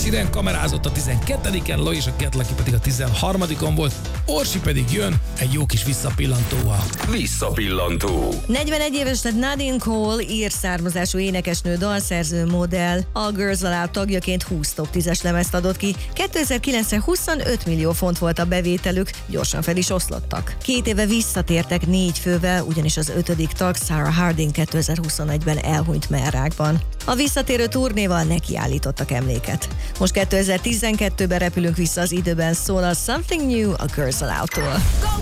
Sheeran kamerázott a 12-en, Loisha Getlucky pedig a 13-on volt, Orsi pedig jön egy jó kis visszapillantóval. Visszapillantó. 41 éves lett Nadine Cole, ír származású énekesnő, dalszerző, modell. A Girls Aloud tagjaként 20 top 10-es lemezt adott ki. 2009-re 25 millió font volt a bevételük, gyorsan fel is oszlottak. 2 éve visszatértek 4 fővel, ugyanis az 5. tag, Sarah Harding 2021-ben elhunyt mellrákban. A visszatérő turnéval nekiállítottak emléket. Most 2012-ben repülünk vissza az időben, szól a Something New a Girls Aloud-tól.